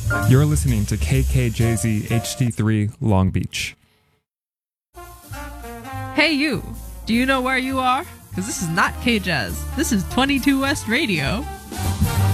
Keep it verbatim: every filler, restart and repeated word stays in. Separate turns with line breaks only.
You're listening to K K J Z H D three Long Beach.
Hey you, do you know where you are? Because this is not K-Jazz. This is twenty-two West Radio.